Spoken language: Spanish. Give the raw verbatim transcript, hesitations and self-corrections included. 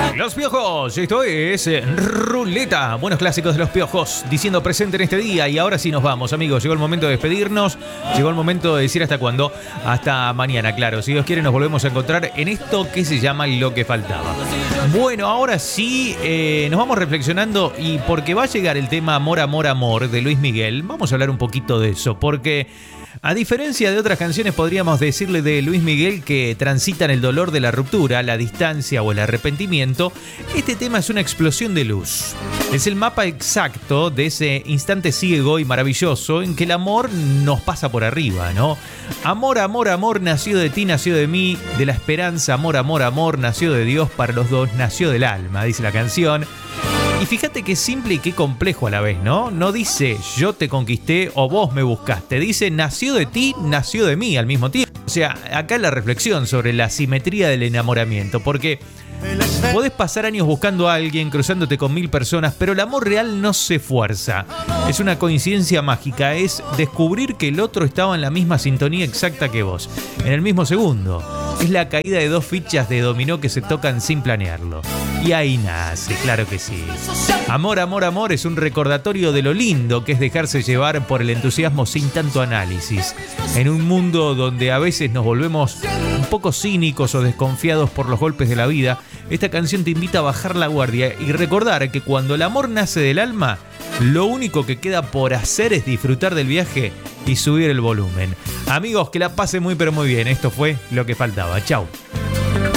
Los Piojos, esto es eh, Ruleta. Buenos clásicos de Los Piojos, diciendo presente en este día. Y ahora sí nos vamos, amigos. Llegó el momento de despedirnos. Llegó el momento de decir hasta cuándo. Hasta mañana, claro. Si Dios quiere, nos volvemos a encontrar en esto que se llama Lo que Faltaba. Bueno, ahora sí, eh, nos vamos reflexionando. Y porque va a llegar el tema Amor, Amor, Amor de Luis Miguel, vamos a hablar un poquito de eso. Porque a diferencia de otras canciones, podríamos decirle de Luis Miguel que transitan el dolor de la ruptura, la distancia o el arrepentimiento, este tema es una explosión de luz. Es el mapa exacto de ese instante ciego y maravilloso en que el amor nos pasa por arriba, ¿no? Amor, amor, amor, nació de ti, nació de mí, de la esperanza, amor, amor, amor, nació de Dios, para los dos nació del alma, dice la canción. Y fíjate qué simple y qué complejo a la vez, ¿no? No dice yo te conquisté o vos me buscaste. Dice nació de ti, nació de mí al mismo tiempo. O sea, acá la reflexión sobre la simetría del enamoramiento. Porque podés pasar años buscando a alguien, cruzándote con mil personas, pero el amor real no se fuerza. Es una coincidencia mágica. Es descubrir que el otro estaba en la misma sintonía exacta que vos. En el mismo segundo. Es la caída de dos fichas de dominó que se tocan sin planearlo. Y ahí nace, claro que sí. Amor, amor, amor es un recordatorio de lo lindo que es dejarse llevar por el entusiasmo sin tanto análisis. En un mundo donde a veces nos volvemos un poco cínicos o desconfiados por los golpes de la vida, esta canción te invita a bajar la guardia y recordar que cuando el amor nace del alma, lo único que queda por hacer es disfrutar del viaje y subir el volumen. Amigos, que la pasen muy pero muy bien. Esto fue Lo que Faltaba. Chau.